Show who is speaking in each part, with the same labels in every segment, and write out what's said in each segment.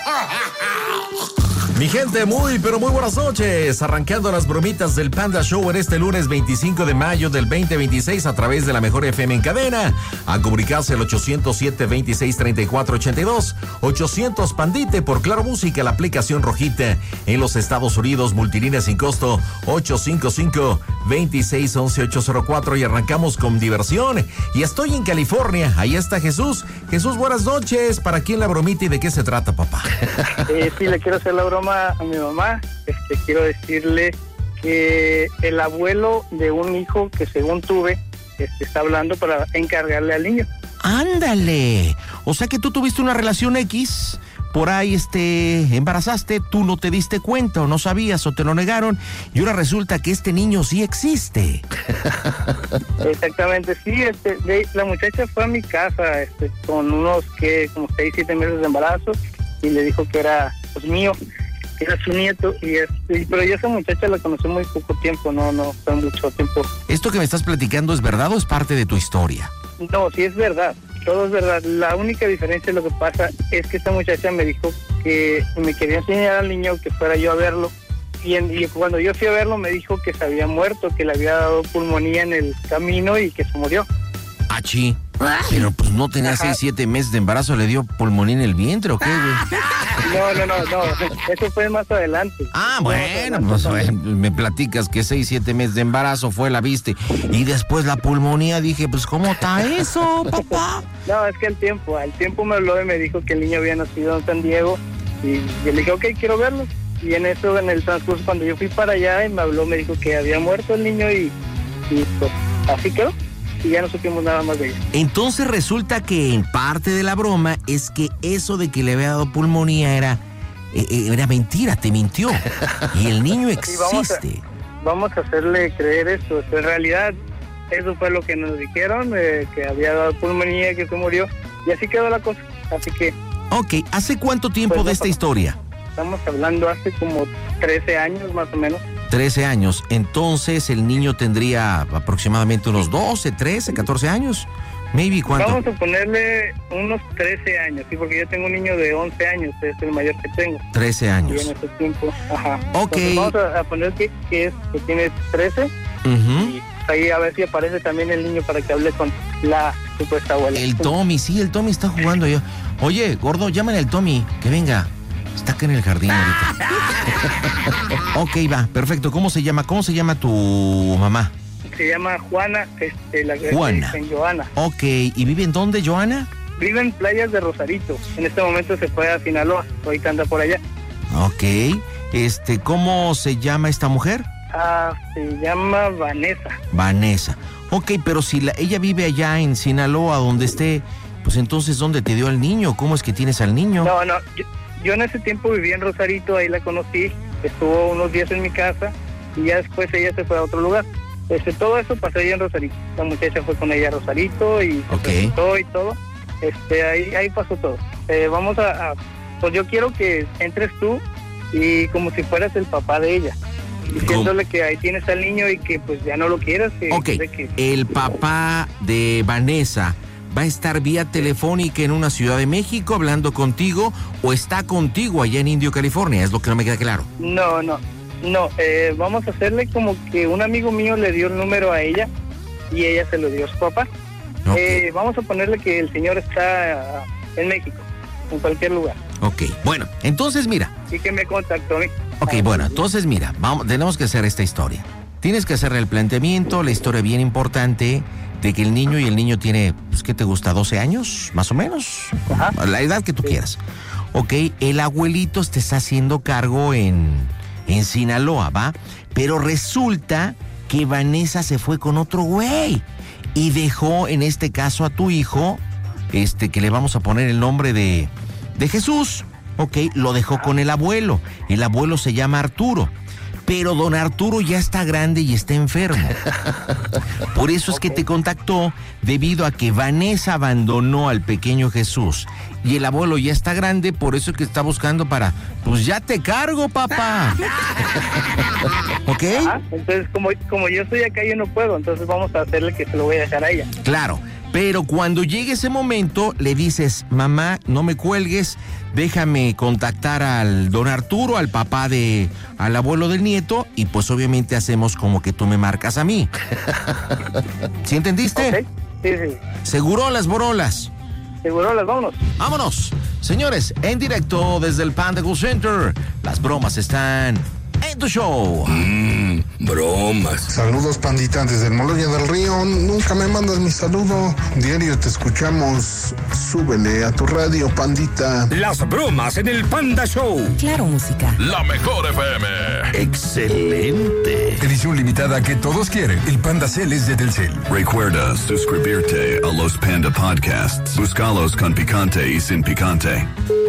Speaker 1: Mi gente, muy pero muy buenas noches. Arrancando las bromitas del Panda Show en este lunes 25 de mayo del 2026 a través de la mejor FM en cadena. A comunicarse al 807-2634-82. 800 Pandite por Claro Música, la aplicación rojita en los Estados Unidos, multilínea sin costo 855-2611-804 y arrancamos con diversión. Y estoy en California, ahí está Jesús. Jesús, buenas noches. ¿Para quién la bromita y de qué se trata, papá?
Speaker 2: Sí, le quiero hacer la broma a mi mamá. Quiero decirle que el abuelo de un hijo que según tuve está hablando para encargarle al niño.
Speaker 3: Ándale, o sea que tú tuviste una relación X, por ahí embarazaste, tú no te diste cuenta o no sabías o te lo negaron y ahora resulta que este niño sí existe.
Speaker 2: Exactamente, sí, la muchacha fue a mi casa con unos como 6-7 meses de embarazo y le dijo que era pues mío, que era su nieto pero yo esa muchacha la conocí muy poco tiempo, no fue mucho tiempo.
Speaker 3: ¿Esto que me estás platicando es verdad o es parte de tu historia?
Speaker 2: No, sí es verdad, todo es verdad. La única diferencia, lo que pasa es que esta muchacha me dijo que me quería enseñar al niño que fuera yo a verlo y cuando yo fui a verlo me dijo que se había muerto, que le había dado pulmonía en el camino y que se murió.
Speaker 3: Achí, pero pues no tenía 6-7 meses de embarazo, ¿le dio pulmonía en el vientre o qué, güey?
Speaker 2: No, eso fue más adelante.
Speaker 3: Bueno, pues me platicas que 6-7 meses de embarazo fue, la viste, y después la pulmonía, dije, pues ¿cómo está eso, papá?
Speaker 2: No, es que al tiempo me habló y me dijo que el niño había nacido en San Diego, y yo le dije, ok, quiero verlo, y en el transcurso, cuando yo fui para allá, y me habló, me dijo que había muerto el niño, y pues así quedó. Y ya no supimos nada más de ella.
Speaker 3: Entonces resulta que en parte de la broma es que eso de que le había dado pulmonía era mentira, te mintió. Y el niño existe.
Speaker 2: Vamos a hacerle creer eso. En realidad, eso fue lo que nos dijeron, que había dado pulmonía, que se murió. Y así quedó la cosa. Así que...
Speaker 3: Ok, ¿hace cuánto tiempo de esta historia?
Speaker 2: Estamos hablando hace como 13 años más o menos.
Speaker 3: 13 años, entonces el niño tendría aproximadamente unos 12, 13, 14 años. Maybe, ¿cuánto?
Speaker 2: Vamos a ponerle unos 13 años, sí, porque yo tengo un niño de 11 años, es el mayor que tengo.
Speaker 3: 13 años.
Speaker 2: Y en ese tiempo,
Speaker 3: Ok.
Speaker 2: Entonces vamos a poner que tiene 13, y ahí a ver si aparece también el niño para que hable con la supuesta abuela.
Speaker 3: El Tommy está jugando yo. Oye, gordo, llámale al Tommy, que venga. Está acá en el jardín ahorita. Ok, va, perfecto. ¿Cómo se llama tu mamá?
Speaker 2: Se llama Juana,
Speaker 3: Juana.
Speaker 2: En Joana.
Speaker 3: Ok, ¿y vive en dónde, Joana?
Speaker 2: Vive en Playas de Rosarito. En este momento se fue a Sinaloa, ahorita anda por allá.
Speaker 3: Ok, ¿cómo se llama esta mujer?
Speaker 2: Se llama Vanessa.
Speaker 3: Vanessa. Ok, pero si ella vive allá en Sinaloa, donde esté, pues entonces, ¿dónde te dio al niño? ¿Cómo es que tienes al niño?
Speaker 2: No, yo en ese tiempo vivía en Rosarito, ahí la conocí, estuvo unos días en mi casa y ya después ella se fue a otro lugar. Todo eso pasó ahí en Rosarito. La muchacha fue con ella a Rosarito y se presentó y todo. Ahí pasó todo. Pues yo quiero que entres tú y como si fueras el papá de ella, diciéndole que ahí tienes al niño y que pues ya no lo quieras.
Speaker 3: El papá de Vanessa ¿va a estar vía telefónica en una ciudad de México hablando contigo o está contigo allá en Indio, California? Es lo que no me queda claro.
Speaker 2: No, vamos a hacerle como que un amigo mío le dio el número a ella y ella se lo dio a su papá. Okay. Vamos a ponerle que el señor está en México, en cualquier lugar.
Speaker 3: Ok, bueno, entonces mira.
Speaker 2: Y que me contactó a mí.
Speaker 3: Ok, bueno, entonces mira, tenemos que hacer esta historia. Tienes que hacerle el planteamiento, la historia bien importante de que el niño tiene, pues, ¿qué te gusta? ¿12 años, más o menos? Ajá. La edad que tú quieras. Ok, el abuelito te está haciendo cargo en Sinaloa, ¿va? Pero resulta que Vanessa se fue con otro güey y dejó, en este caso, a tu hijo, que le vamos a poner el nombre de Jesús. Ok, lo dejó con el abuelo. El abuelo se llama Arturo. Pero don Arturo ya está grande y está enfermo. Por eso es que te contactó, debido a que Vanessa abandonó al pequeño Jesús. Y el abuelo ya está grande, por eso es que está buscando para... Pues ya te cargo, papá. ¿Ok?
Speaker 2: Entonces, como yo estoy acá, yo no puedo. Entonces vamos a hacerle que se lo voy a dejar a ella.
Speaker 3: Claro. Pero cuando llegue ese momento, le dices, mamá, no me cuelgues, déjame contactar al don Arturo, al abuelo del nieto, y pues obviamente hacemos como que tú me marcas a mí. ¿Sí entendiste?
Speaker 2: Okay. Sí.
Speaker 3: Segurolas, borolas.
Speaker 2: Segurolas, vámonos.
Speaker 3: Vámonos. Señores, en directo desde el Panda Cool Center, las bromas están en tu show.
Speaker 4: Bromas.
Speaker 5: Saludos, pandita, desde el Moloya del Río. Nunca me mandas mi saludo. Diario te escuchamos. Súbele a tu radio, pandita.
Speaker 4: Las bromas en el Panda Show.
Speaker 6: Claro, música.
Speaker 7: La mejor FM.
Speaker 4: Excelente.
Speaker 7: Edición limitada que todos quieren. El Panda Cel es de Telcel.
Speaker 8: Recuerda suscribirte a los Panda Podcasts. Búscalos con picante y sin picante.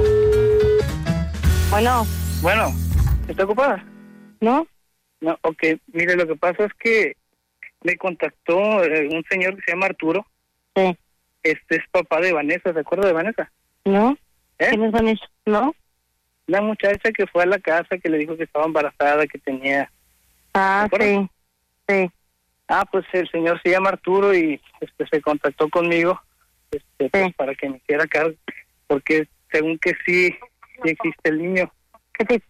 Speaker 2: Bueno, ¿está ocupada?
Speaker 6: ¿No?
Speaker 2: No, ok. Mire, lo que pasa es que me contactó un señor que se llama Arturo.
Speaker 6: Sí.
Speaker 2: Este es papá de Vanessa, ¿se acuerda de Vanessa?
Speaker 6: ¿No? ¿Quién es Vanessa? ¿No?
Speaker 2: La muchacha que fue a la casa, que le dijo que estaba embarazada, que tenía...
Speaker 6: Ah, sí.
Speaker 2: Ah, pues el señor se llama Arturo y se contactó conmigo pues, para que me hiciera cargo, porque según que sí existe el niño.
Speaker 6: ¿Qué?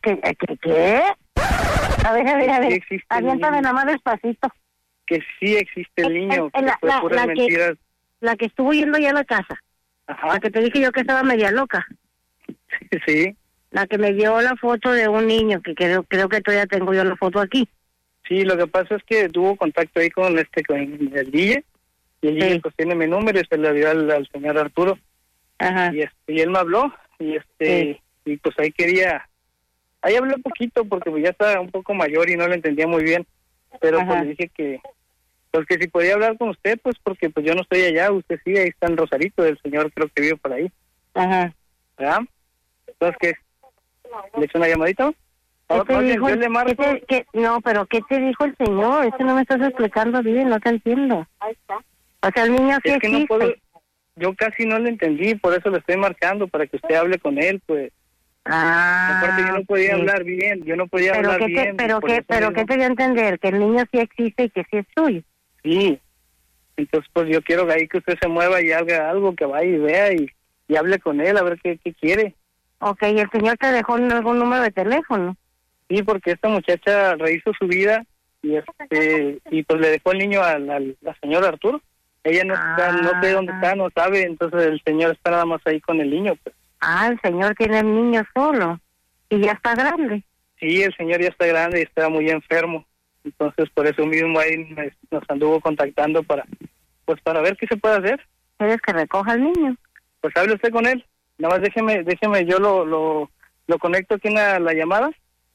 Speaker 6: A ver,
Speaker 2: Sí,
Speaker 6: aviéntame nada más despacito.
Speaker 2: Que sí existe el niño, que
Speaker 6: La-
Speaker 2: fue
Speaker 6: la-
Speaker 2: puras
Speaker 6: la que-
Speaker 2: mentiras.
Speaker 6: La que estuvo yendo ya a la casa.
Speaker 2: Ajá,
Speaker 6: La que te dije yo que estaba media loca.
Speaker 2: sí,
Speaker 6: La que me dio la foto de un niño, que creo que todavía tengo yo la foto aquí.
Speaker 2: sí, lo que pasa es que tuvo contacto ahí con el DJ, y el DJ pues tiene mi número y se lo dio al señor Arturo,
Speaker 6: Ajá.
Speaker 2: y él me habló, y y pues ahí hablé un poquito porque pues ya estaba un poco mayor y no lo entendía muy bien, pero
Speaker 6: Ajá.
Speaker 2: pues le dije que si podía hablar con usted, pues porque pues yo no estoy allá, usted sí, ahí está en Rosarito, el señor creo que vive por ahí,
Speaker 6: Ajá.
Speaker 2: ¿verdad? Entonces, ¿qué? ¿Le echo una llamadita?
Speaker 6: ¿Qué te dijo
Speaker 2: yo le marco.
Speaker 6: No, pero ¿qué te dijo el señor? Es que no me estás explicando bien, no te entiendo. O sea, el niño sí
Speaker 2: Es que no
Speaker 6: existe.
Speaker 2: puedo, yo casi no le entendí, por eso le estoy marcando, para que usted hable con él, pues. Aparte yo no podía
Speaker 6: sí.
Speaker 2: hablar bien,
Speaker 6: Pero
Speaker 2: por eso
Speaker 6: ¿qué
Speaker 2: mismo.
Speaker 6: te dio a entender? Que el niño sí existe y que sí es suyo.
Speaker 2: Sí, entonces pues yo quiero ahí que usted se mueva y haga algo, que vaya y vea y hable con él, a ver qué quiere.
Speaker 6: Ok, ¿y el señor te dejó algún número de teléfono?
Speaker 2: Sí, porque esta muchacha rehizo su vida y pues le dejó el niño a la señora Arturo. Ella no está, no sé dónde está, no sabe, entonces el señor está nada más ahí con el niño, pues.
Speaker 6: Ah, el señor tiene el niño solo y ya está grande.
Speaker 2: Sí, el señor ya está grande y está muy enfermo. Entonces, por eso mismo ahí nos anduvo contactando para ver qué se puede hacer.
Speaker 6: ¿Quieres que recoja al niño?
Speaker 2: Pues hable usted con él. Nada más déjeme, yo lo conecto aquí en la llamada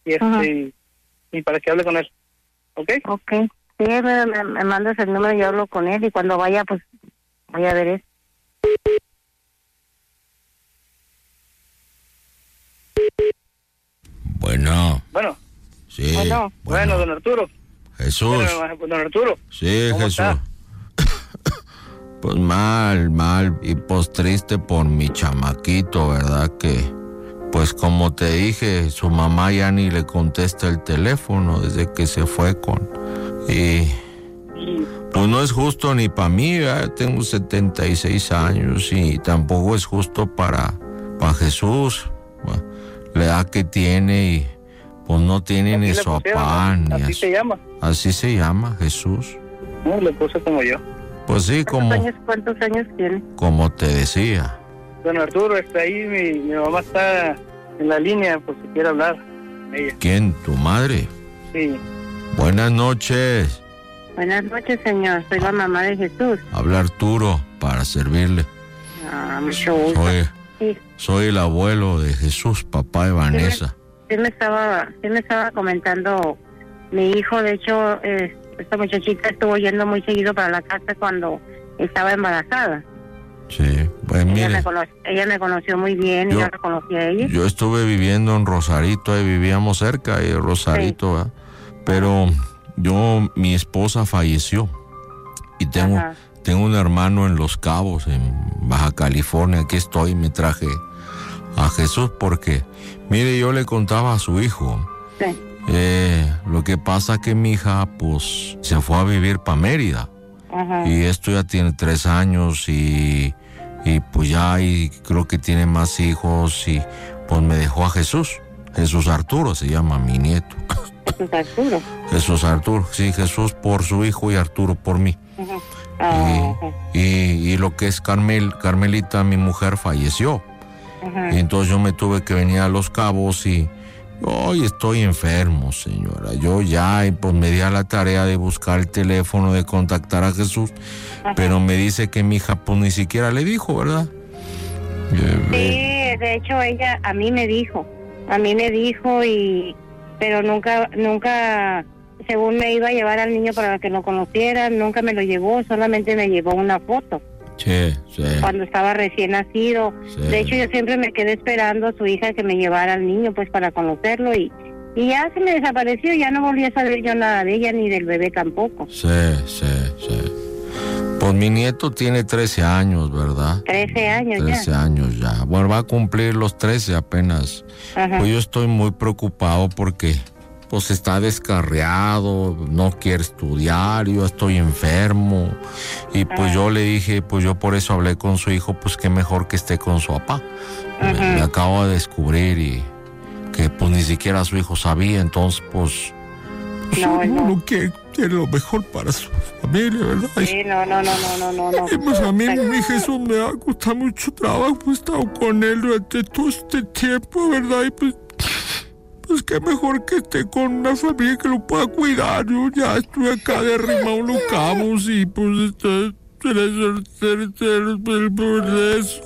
Speaker 2: y para que hable con él. ¿Ok?
Speaker 6: Ok. Sí, me mandas el número y yo hablo con él y cuando vaya, pues voy a ver eso.
Speaker 2: Bueno.
Speaker 3: Sí.
Speaker 2: Bueno, don Arturo.
Speaker 3: Jesús.
Speaker 2: Bueno, don Arturo.
Speaker 3: Sí,
Speaker 2: ¿Cómo
Speaker 3: Jesús.
Speaker 2: está?
Speaker 3: Pues mal, y pues triste por mi chamaquito, ¿verdad? Que, pues como te dije, su mamá ya ni le contesta el teléfono desde que se fue y pues no es justo ni para mí, ¿verdad? Tengo 76 años y tampoco es justo para Jesús, bueno, la edad que tiene y pues no tiene ni su papá ni
Speaker 2: así se llama.
Speaker 3: Así se llama, Jesús.
Speaker 2: No, le puse como yo.
Speaker 3: Pues sí,
Speaker 6: ¿Cuántos años tiene?
Speaker 3: como te decía.
Speaker 2: Don Arturo, está ahí, mi mamá está en la línea, por si quiere hablar. Ella.
Speaker 3: ¿Quién? ¿Tu madre?
Speaker 2: Sí.
Speaker 3: Buenas noches.
Speaker 6: Buenas noches, señor. Soy la mamá de Jesús.
Speaker 3: Habla Arturo para servirle.
Speaker 6: Mucho gusto.
Speaker 3: Soy el abuelo de Jesús, papá de Vanessa.
Speaker 6: Sí me estaba comentando mi hijo. De hecho, esta muchachita estuvo yendo muy seguido para la casa cuando estaba embarazada.
Speaker 3: Sí, pues mire.
Speaker 6: Ella me conoció muy bien y yo la conocí a ella.
Speaker 3: Yo estuve viviendo en Rosarito, ahí vivíamos cerca de Rosarito, ¿verdad? Pero mi esposa falleció y tengo un hermano en Los Cabos, en Baja California. Aquí estoy, me traje a Jesús porque, mire, yo le contaba a su hijo.
Speaker 6: Sí.
Speaker 3: Lo que pasa que mi hija, pues, se fue a vivir para Mérida
Speaker 6: Ajá.
Speaker 3: Y esto ya tiene 3 años y pues ya creo que tiene más hijos y pues me dejó a Jesús. Jesús Arturo se llama mi nieto.
Speaker 6: ¿Jesús Arturo?
Speaker 3: Jesús Arturo, sí, Jesús por su hijo y Arturo por mí. Y lo que es Carmelita, mi mujer, falleció. Y entonces yo me tuve que venir a Los Cabos y hoy estoy enfermo, señora. Yo ya pues me di a la tarea de buscar el teléfono, de contactar a Jesús, pero me dice que mi hija pues ni siquiera le dijo, ¿verdad?
Speaker 6: Sí, de hecho ella a mí me dijo, pero nunca, según me iba a llevar al niño para que lo conociera, nunca me lo llevó, solamente me llevó una foto.
Speaker 3: Sí.
Speaker 6: Cuando estaba recién nacido. Sí. De hecho, yo siempre me quedé esperando a su hija que me llevara al niño, pues, para conocerlo, y ya se me desapareció, ya no volví a saber yo nada de ella, ni del bebé tampoco.
Speaker 3: Sí. Pues mi nieto tiene 13 años, ¿verdad?
Speaker 6: 13 años
Speaker 3: 13 años ya. Bueno, va a cumplir los 13 apenas. Pues yo estoy muy preocupado porque pues está descarriado, no quiere estudiar, yo estoy enfermo. Y pues yo le dije, pues yo por eso hablé con su hijo, pues qué mejor que esté con su papá. Me acabo de descubrir y que pues ni siquiera su hijo sabía, entonces pues uno quiere lo mejor para su familia, ¿verdad?
Speaker 6: Sí, no.
Speaker 3: Y pues a mí, mi Jesús, me ha costado mucho trabajo, he estado con él durante todo este tiempo, ¿verdad? Y pues qué mejor que esté con una familia que lo pueda cuidar. Yo ya estuve acá de Rimao Los Cabos y pues eso.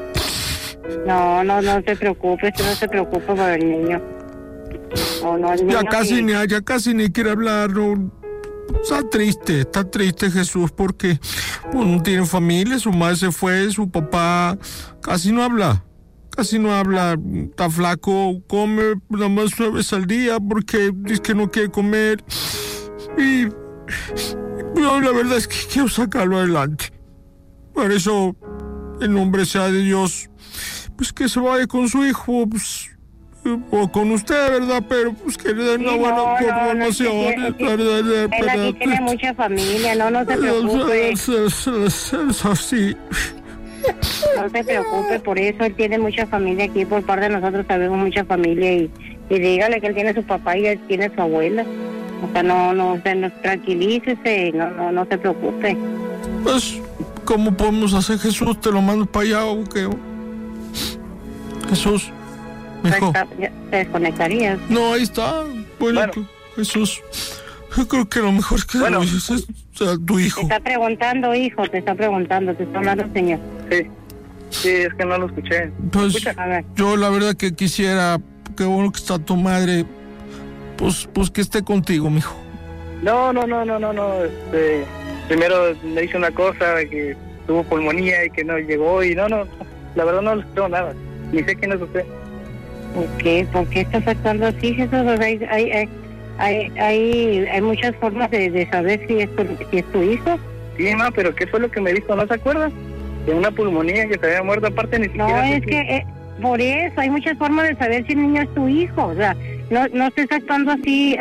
Speaker 6: No se preocupe, por el niño. El niño
Speaker 3: ya casi ni quiere hablar, no. Está triste Jesús porque pues, no tiene familia, su madre se fue, su papá casi no habla, está flaco, come nada más 9 veces al día porque dice que no quiere comer y yo la verdad es que quiero sacarlo adelante. Por eso, en nombre sea de Dios, pues que se vaya con su hijo, pues, o con usted, ¿verdad? Pero pues que le den una buena formación.
Speaker 6: Él aquí tiene mucha familia, no se preocupe.
Speaker 3: Sí.
Speaker 6: No se preocupe por eso, él tiene mucha familia aquí, por parte de nosotros sabemos mucha familia y dígale que él tiene su papá y él tiene su abuela. O sea, no tranquilícese, no se preocupe.
Speaker 3: Pues, ¿cómo podemos hacer, Jesús? ¿Te lo mando para allá o qué? Jesús, mejor.
Speaker 6: ¿Te desconectarías?
Speaker 3: No, ahí está. Bueno. Jesús, yo creo que lo mejor es que es tu hijo.
Speaker 6: Te está preguntando, hijo, te está hablando el señor.
Speaker 2: Sí, es que no lo escuché.
Speaker 3: Pues, yo la verdad que quisiera, qué bueno que está tu madre, pues que esté contigo, mijo.
Speaker 2: No. Primero le hice una cosa, que tuvo pulmonía y que no llegó y no, la verdad no le escuché nada. Ni sé quién es usted.
Speaker 6: ¿Por qué estás actuando así, Jesús? O sea, hay muchas formas de saber si es tu hijo.
Speaker 2: Sí, ma, pero ¿qué fue lo que me dijo? ¿No se acuerda? De una pulmonía que se había muerto, aparte ni siquiera...
Speaker 6: No, es que por eso hay muchas formas de saber si el niño es tu hijo. O sea, no estés actuando así.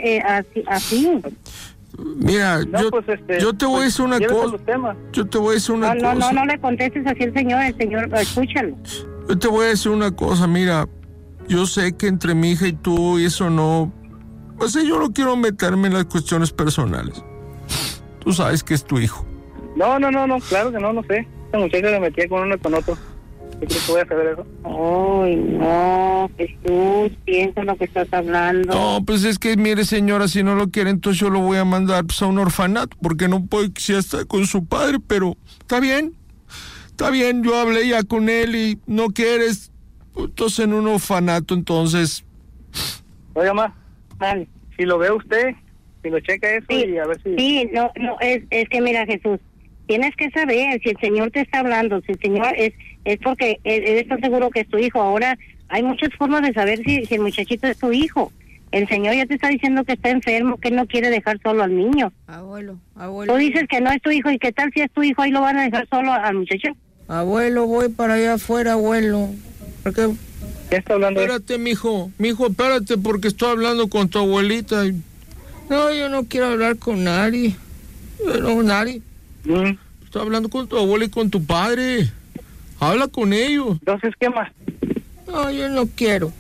Speaker 3: Mira, yo te voy a decir una cosa. Yo te voy a decir una cosa.
Speaker 6: No le contestes así al señor. El señor, escúchalo.
Speaker 3: Yo te voy a decir una cosa, mira. Yo sé que entre mi hija y tú y eso no... Pues yo no quiero meterme en las cuestiones personales. Tú sabes que es tu hijo.
Speaker 2: No, claro que no sé. Esta muchacha se metía con uno y con otro. ¿Qué crees que voy a saber eso?
Speaker 6: Ay, no, Jesús, piensa lo que estás hablando.
Speaker 3: No, pues es que, mire, señora, si no lo quiere, entonces yo lo voy a mandar pues, a un orfanato, porque no puede que sea estar con su padre, pero está bien, yo hablé ya con él y no quieres, entonces en un orfanato, entonces...
Speaker 2: Oiga, ma, vale. Si lo ve usted, si lo checa eso y a ver si...
Speaker 6: Sí, es que mira, Jesús, tienes que saber, si el Señor te está hablando, si el Señor es porque él está seguro que es tu hijo. Ahora hay muchas formas de saber si el muchachito es tu hijo. El Señor ya te está diciendo que está enfermo, que no quiere dejar solo al niño.
Speaker 9: Abuelo.
Speaker 6: Tú dices que no es tu hijo, ¿y qué tal si es tu hijo? Ahí lo van a dejar solo al muchacho.
Speaker 9: Abuelo, voy para allá afuera, abuelo. ¿Por qué?
Speaker 2: ¿Qué está hablando?
Speaker 3: Espérate, mijo, espérate, porque estoy hablando con tu abuelita.
Speaker 9: No, yo no quiero hablar con nadie.
Speaker 10: Estoy hablando con tu abuela y con tu padre. Habla con ellos.
Speaker 2: Entonces, ¿qué más?
Speaker 9: No, yo no quiero.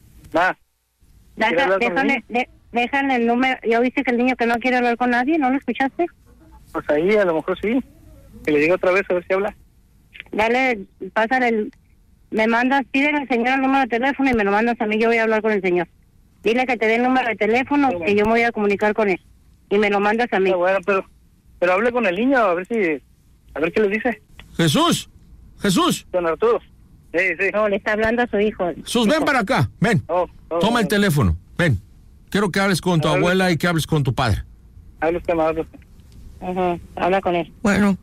Speaker 6: Déjale el número. ¿Ya oíste que el niño que no quiere hablar con nadie? ¿No lo escuchaste?
Speaker 2: Pues ahí a lo mejor sí. Que le diga otra vez a ver si habla.
Speaker 6: Dale, pásale me mandas, pídele al señor el número de teléfono y me lo mandas a mí, yo voy a hablar con el señor. Dile que te dé el número de teléfono, que yo me voy a comunicar con él. Y me lo mandas a mí.
Speaker 2: Bueno, pero hable con el niño, a ver qué le dice.
Speaker 10: Jesús.
Speaker 2: Don Arturo. Sí.
Speaker 6: No, le está hablando a su hijo.
Speaker 10: Jesús, ven para acá, ven. Toma el teléfono, ven. Quiero que hables con tu abuela y que hables con tu padre.
Speaker 2: Habla usted más.
Speaker 6: Habla con él.
Speaker 9: Bueno,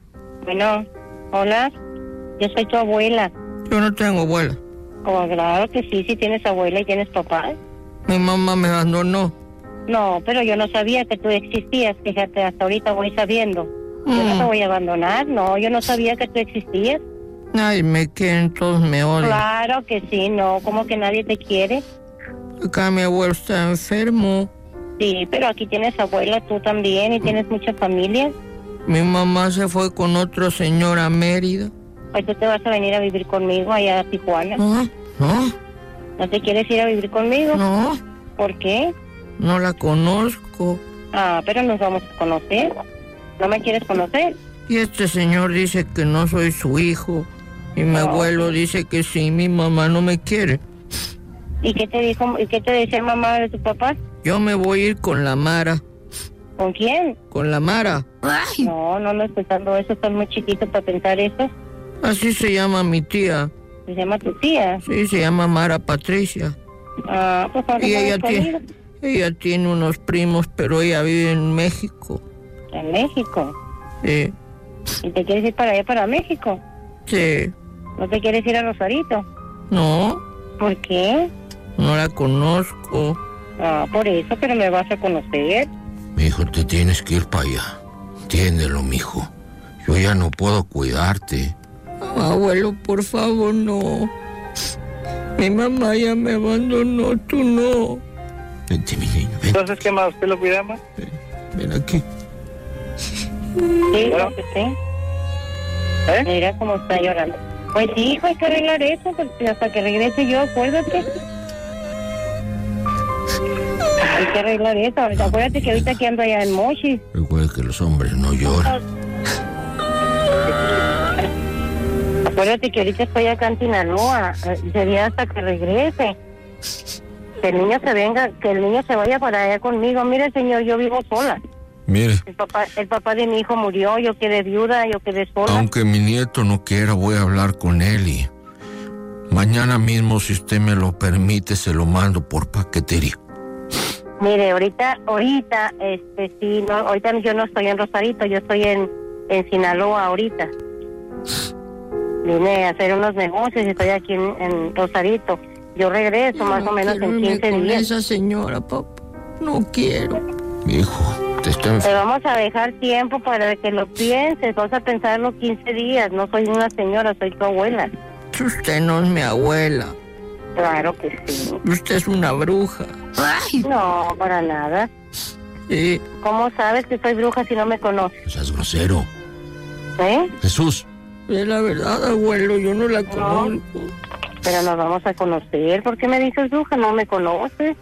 Speaker 6: hola. Yo soy tu abuela.
Speaker 9: yo no tengo abuela.
Speaker 6: Oh, claro que sí tienes abuela y tienes papá.
Speaker 9: Mi mamá me abandonó.
Speaker 6: No, pero yo no sabía que tú existías. Fíjate, hasta ahorita voy sabiendo. Yo no te voy a abandonar. No, yo no sabía que tú existías.
Speaker 9: Nadie me quiere, todos me odian.
Speaker 6: Claro que sí, no. ¿Cómo que nadie te quiere?
Speaker 9: Acá mi abuelo está enfermo.
Speaker 6: Sí, pero aquí tienes abuela, tú también, y tienes mucha familia.
Speaker 9: Mi mamá se fue con otro señor a Mérida.
Speaker 6: Pues tú te vas a venir a vivir conmigo allá a Tijuana.
Speaker 9: No.
Speaker 6: ¿No te quieres ir a vivir conmigo?
Speaker 9: No.
Speaker 6: ¿Por qué?
Speaker 9: No la conozco.
Speaker 6: Pero nos vamos a conocer. ¿No me quieres conocer?
Speaker 9: Y este señor dice que no soy su hijo. Y mi abuelo dice que sí, mi mamá no me quiere.
Speaker 6: ¿Y qué te dijo? ¿Y qué te decía mamá de tu papá?
Speaker 9: Yo me voy a ir con la Mara.
Speaker 6: ¿Con quién?
Speaker 9: Con la Mara.
Speaker 6: Ay. No estoy pensando eso, estás muy chiquito para pensar eso.
Speaker 9: Así se llama mi tía.
Speaker 6: ¿Se llama tu tía?
Speaker 9: Sí, se llama Mara Patricia.
Speaker 6: Pues ahora
Speaker 9: y ella tiene unos primos, pero ella vive en México.
Speaker 6: ¿En México?
Speaker 9: Sí.
Speaker 6: ¿Y te quieres ir para allá, para México?
Speaker 9: Sí.
Speaker 6: ¿No te quieres ir a Rosarito?
Speaker 9: No.
Speaker 6: ¿Por qué?
Speaker 9: No la conozco.
Speaker 6: Por eso, pero me vas a conocer.
Speaker 3: Mijo, te tienes que ir para allá. Entiéndelo, mijo. Yo ya no puedo cuidarte.
Speaker 9: Abuelo, por favor, no. Mi mamá ya me abandonó, tú no.
Speaker 3: Vente, mi niño, ven.
Speaker 2: Entonces, ¿qué más? ¿Usted lo cuidamos?
Speaker 3: Ven aquí.
Speaker 6: Sí, creo que sí. Mira cómo está llorando. Pues sí, hijo, hay que arreglar eso, porque hasta que regrese yo, acuérdate. Hay que arreglar eso. Acuérdate que ahorita que ando allá en Mochi.
Speaker 3: Recuerda que los hombres no lloran.
Speaker 6: Acuérdate que ahorita estoy acá en Sinaloa. Sería hasta que regrese. Que el niño se venga, que el niño se vaya para allá conmigo. Mire, señor, yo vivo sola.
Speaker 3: Mire.
Speaker 6: El papá de mi hijo murió, yo quedé viuda, yo quedé sola.
Speaker 3: Aunque mi nieto no quiera, voy a hablar con él y mañana mismo, si usted me lo permite, se lo mando por paquetería.
Speaker 6: Mire, ahorita, sí, no, ahorita yo no estoy en Rosarito, yo estoy en Sinaloa ahorita. Vine a hacer unos negocios y estoy aquí en Rosarito. Yo regreso más o menos en 15 días.
Speaker 9: Esa señora, papá, no quiero.
Speaker 3: Mi hijo,
Speaker 6: te vamos a dejar tiempo para que lo pienses. Vas a pensarlo 15 días. No soy una señora, soy tu abuela.
Speaker 9: Usted no es mi abuela.
Speaker 6: Claro que sí.
Speaker 9: Usted es una bruja.
Speaker 6: Ay. No, para nada.
Speaker 9: Sí.
Speaker 6: ¿Cómo sabes que soy bruja si no me conoces?
Speaker 3: No seas grosero. Jesús.
Speaker 9: Es la verdad, abuelo, yo no la conozco.
Speaker 6: Pero nos vamos a conocer. ¿Por qué me dices bruja? ¿No me conoces?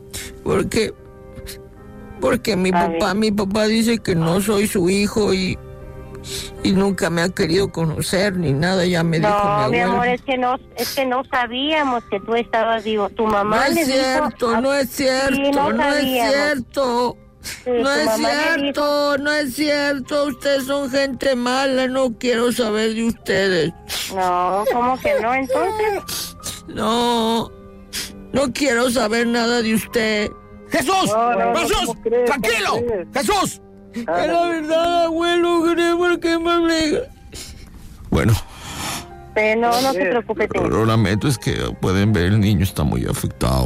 Speaker 9: Porque mi papá dice que no soy su hijo y nunca me ha querido conocer ni nada, ya me dijo mi abuelo.
Speaker 6: No, mi amor, es que no sabíamos que tú estabas vivo. Tu mamá
Speaker 9: no es cierto, no es cierto, sí, no es cierto. Sí, no es cierto, ustedes son gente mala, no quiero saber de ustedes.
Speaker 6: No, ¿cómo que no entonces?
Speaker 9: No quiero saber nada de usted.
Speaker 10: ¡Jesús! ¡Jesús! ¡Tranquilo! ¡Jesús!
Speaker 9: Es la verdad, abuelo, ¿por qué me obliga?
Speaker 3: Bueno.
Speaker 6: No se preocupe.
Speaker 3: Lo lamento, es que pueden ver, el niño está muy afectado.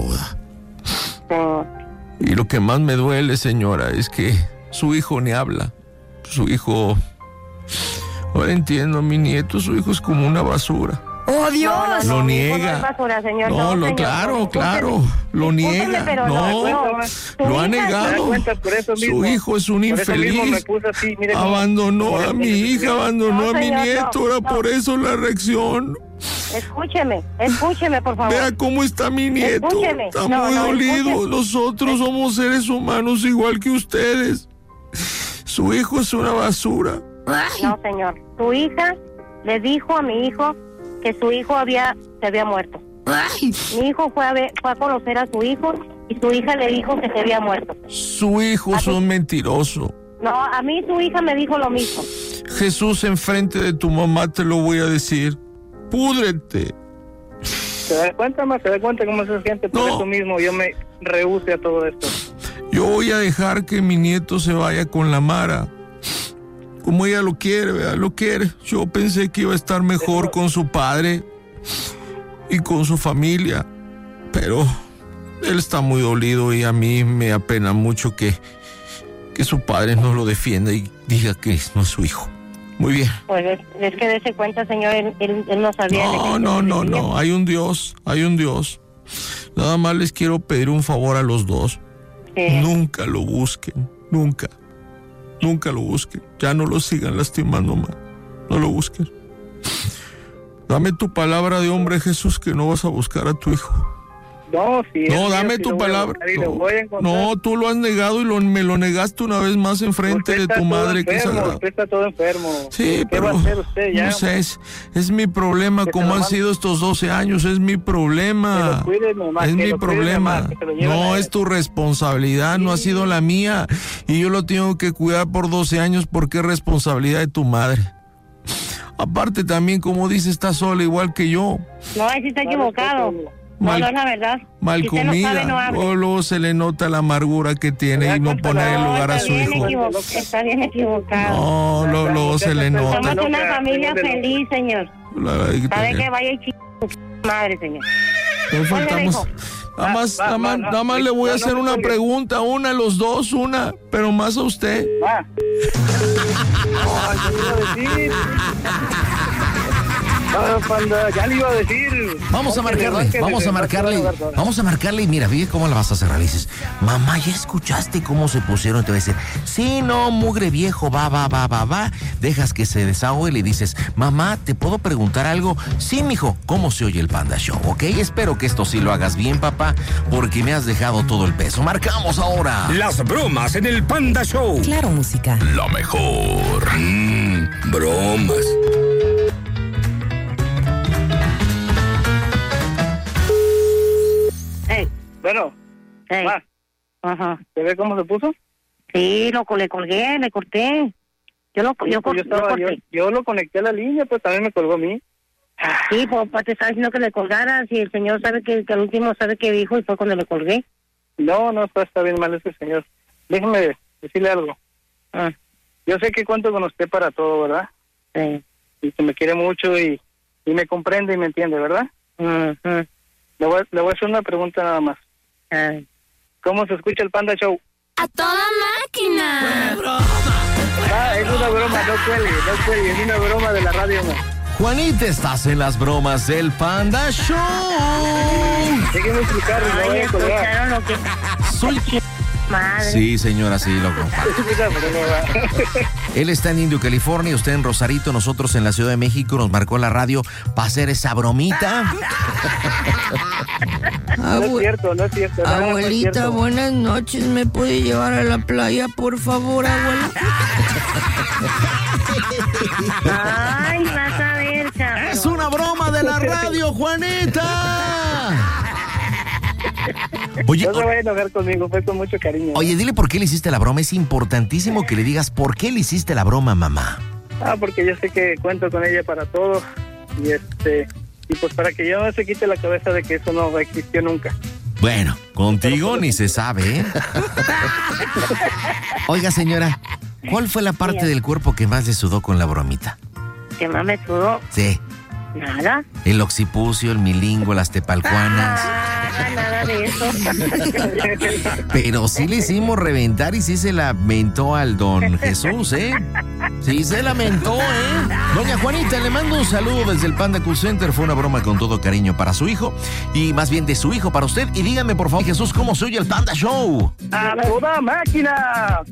Speaker 3: Y lo que más me duele, señora, es que su hijo ni habla. Su hijo... Ahora entiendo, mi nieto, su hijo es como una basura.
Speaker 9: ¡Oh, Dios!
Speaker 3: Lo niega.
Speaker 6: No es basura, señor.
Speaker 3: No,
Speaker 6: señor,
Speaker 3: claro. Lo niega.
Speaker 6: Pero
Speaker 3: Lo ha negado. Su hijo es un infeliz. Abandonó a mi hija, abandonó a mi nieto. Ahora por eso la reacción.
Speaker 6: Escúcheme, por favor.
Speaker 3: Vea cómo está mi nieto. Está muy dolido.
Speaker 6: Escúcheme.
Speaker 3: Nosotros somos seres humanos igual que ustedes. Su hijo es una basura.
Speaker 6: No, señor. Tu hija le dijo a mi hijo que su hijo se había muerto. Mi hijo fue a conocer a su hijo y su hija le dijo que se había muerto.
Speaker 3: Su hijo es un mentiroso.
Speaker 6: No, a mí su hija me dijo lo mismo.
Speaker 3: Jesús, enfrente de tu mamá te lo voy a decir. Púdrete.
Speaker 2: ¿Se da cuenta, ma? ¿Se da cuenta cómo se siente? Por eso mismo yo me rehúse a todo esto.
Speaker 3: Yo voy a dejar que mi nieto se vaya con la Mara. Como ella lo quiere, ¿verdad? Lo quiere. Yo pensé que iba a estar mejor con su padre y con su familia. Pero él está muy dolido y a mí me apena mucho que su padre no lo defienda y diga que no es su hijo. Muy bien.
Speaker 6: Pues es que dése cuenta, señor, él no sabía.
Speaker 3: No. Hay un Dios. Nada más les quiero pedir un favor a los dos.
Speaker 6: Sí.
Speaker 3: Nunca lo busquen. Nunca lo busquen. Ya no lo sigan lastimando más. No lo busquen. Dame tu palabra de hombre, Jesús, que no vas a buscar a tu hijo.
Speaker 2: No,
Speaker 3: dame tu palabra. No, tú lo has negado y me lo negaste una vez más enfrente de tu madre.
Speaker 2: Que usted está todo enfermo.
Speaker 3: Sí,
Speaker 2: ¿Qué va a hacer usted ya?
Speaker 3: No sé, es mi problema, como han sido estos 12 años, es mi problema. Es mi problema. No es tu responsabilidad, no ha sido la mía. Y yo lo tengo que cuidar por 12 años porque es responsabilidad de tu madre. Aparte también, como dice, está sola igual que yo.
Speaker 6: No, ahí sí está equivocado. No, es la verdad.
Speaker 3: Mal
Speaker 6: si
Speaker 3: comida.
Speaker 6: No sabe,
Speaker 3: luego se le nota la amargura que tiene y no poner en lugar a su hijo.
Speaker 6: Está bien equivocado.
Speaker 3: No, luego se le nota.
Speaker 6: Somos una familia feliz, señor. Sabe que vaya y madre, señor.
Speaker 3: No faltamos. Nada más le voy a hacer una pregunta, una a los dos, pero más a usted.
Speaker 2: Ya le iba a decir.
Speaker 3: Vamos a marcarle y mira, fíjate cómo la vas a cerrar. Le dices, mamá, ¿ya escuchaste cómo se pusieron? Te va a decir, sí, no, mugre viejo, va. Dejas que se desahogue y le dices, mamá, ¿te puedo preguntar algo? Sí, mijo, ¿cómo se oye el Panda Show? ¿Ok? Espero que esto sí lo hagas bien, papá, porque me has dejado todo el peso. Marcamos ahora.
Speaker 4: Las bromas en el Panda Show.
Speaker 11: Claro, música.
Speaker 4: La mejor. Bromas.
Speaker 2: Bueno,
Speaker 6: Ajá.
Speaker 2: ¿Se ve cómo se puso?
Speaker 6: Sí, le colgué, le corté. Yo
Speaker 2: lo conecté a la línea, pues también me colgó a mí.
Speaker 6: Sí, pues te estaba diciendo que le colgaras y el señor sabe que al último sabe que dijo y fue cuando le colgué.
Speaker 2: No, está bien mal ese señor. Déjeme decirle algo. Yo sé que cuento con usted para todo, ¿verdad?
Speaker 6: Sí.
Speaker 2: Y que me quiere mucho y me comprende y me entiende, ¿verdad? Le voy a hacer una pregunta nada más. ¿Cómo se escucha el Panda Show?
Speaker 12: ¡A toda máquina!
Speaker 2: Es una broma, no cuelgue, es una broma de la radio, ¿no?
Speaker 3: Juanita, estás en las bromas del Panda Show.
Speaker 2: Déjeme explicar, no voy a colgar.
Speaker 6: Lo que...
Speaker 3: Soy...
Speaker 6: Madre.
Speaker 3: Sí, señora, sí, lo comparto. Él está en Indio, California, usted en Rosarito, nosotros en la Ciudad de México. Nos marcó la radio para hacer esa bromita.
Speaker 2: No es cierto.
Speaker 9: Abuelita, buenas noches. ¿Me puede llevar a la playa, por favor, abuela?
Speaker 6: Ay, vas a ver, chaval.
Speaker 3: Es una broma de la radio, Juanita. Oye,
Speaker 2: no se vaya a enojar conmigo, fue con mucho cariño.
Speaker 3: Oye, dile por qué le hiciste la broma. Es importantísimo que le digas por qué le hiciste la broma, mamá.
Speaker 2: Porque yo sé que cuento con ella para todo. Y pues para que yo no se quite la cabeza de que eso no existió nunca.
Speaker 3: Bueno, contigo ni se sabe, ¿eh? Oiga, señora, ¿cuál fue la parte del cuerpo que más le sudó con la bromita?
Speaker 6: ¿Qué más me sudó?
Speaker 3: Sí.
Speaker 6: Nada.
Speaker 3: El occipucio, el milingo, las tepalcuanas.
Speaker 6: Nada de eso.
Speaker 3: Pero sí le hicimos reventar y sí se lamentó al don Jesús, ¿eh? Sí se lamentó, ¿eh? Doña Juanita, le mando un saludo desde el Panda Cool Center. Fue una broma con todo cariño para su hijo y más bien de su hijo para usted. Y dígame, por favor, Jesús, ¿cómo se oye el Panda Show?
Speaker 2: ¡A toda máquina!